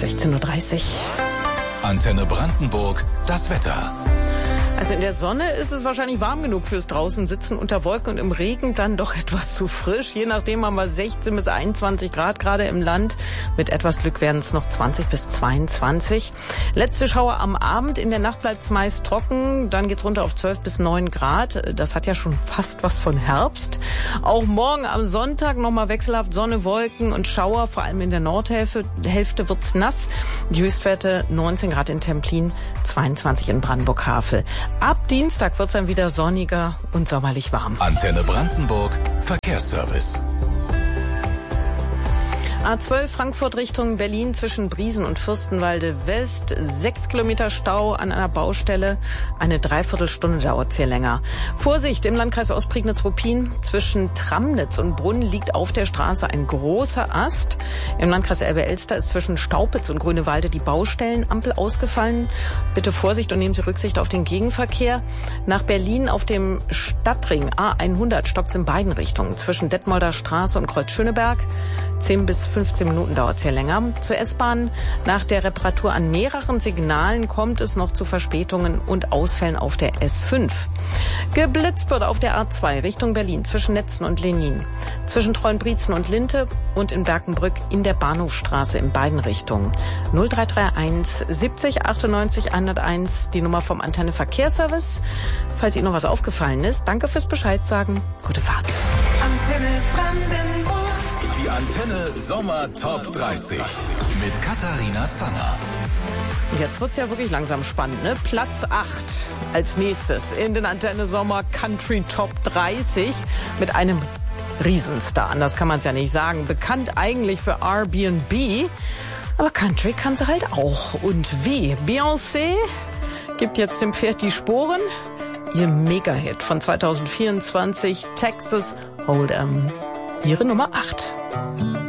16:30 Uhr. Antenne Brandenburg, das Wetter. Also in der Sonne ist es wahrscheinlich warm genug fürs draußen sitzen, unter Wolken und im Regen dann doch etwas zu frisch. Je nachdem haben wir 16 bis 21 Grad gerade im Land. Mit etwas Glück werden es noch 20 bis 22. Letzte Schauer am Abend. In der Nacht bleibt es meist trocken. Dann geht's runter auf 12 bis 9 Grad. Das hat ja schon fast was von Herbst. Auch morgen am Sonntag nochmal wechselhaft Sonne, Wolken und Schauer. Vor allem in der Nordhälfte wird's nass. Die Höchstwerte 19 Grad in Templin, 22 in Brandenburg-Havel. Ab Dienstag wird's dann wieder sonniger und sommerlich warm. Antenne Brandenburg, Verkehrsservice. A12 Frankfurt Richtung Berlin zwischen Briesen und Fürstenwalde West. 6 Kilometer Stau an einer Baustelle. Eine Dreiviertelstunde dauert's hier länger. Vorsicht, im Landkreis Ostprignitz-Ruppin zwischen Tramnitz und Brunn liegt auf der Straße ein großer Ast. Im Landkreis Elbe-Elster ist zwischen Staupitz und Grünewalde die Baustellenampel ausgefallen. Bitte Vorsicht und nehmen Sie Rücksicht auf den Gegenverkehr. Nach Berlin auf dem Stadtring A100 stockt's in beiden Richtungen. Zwischen Detmolder Straße und Kreuz Schöneberg. 10 bis 15 Minuten dauert es hier länger. Zur S-Bahn. Nach der Reparatur an mehreren Signalen kommt es noch zu Verspätungen und Ausfällen auf der S5. Geblitzt wird auf der A2 Richtung Berlin zwischen Netzen und Lenin. Zwischen Treuenbrietzen und Linte und in Berkenbrück in der Bahnhofstraße in beiden Richtungen. 0331 70 98 101, die Nummer vom Antenne Verkehrsservice. Falls Ihnen noch was aufgefallen ist, danke fürs Bescheid sagen. Gute Fahrt. Antenne Brandenburg. Die Antenne Sommer Top 30 mit Katharina Zanner. Jetzt wird's ja wirklich langsam spannend, ne? Platz 8 als nächstes in den Antenne Sommer Country Top 30 mit einem Riesenstar. Anders kann man es ja nicht sagen. Bekannt eigentlich für R&B, aber Country kann sie halt auch. Und wie? Beyoncé gibt jetzt dem Pferd die Sporen. Ihr Mega-Hit von 2024, Texas Hold'em. Ihre Nummer 8.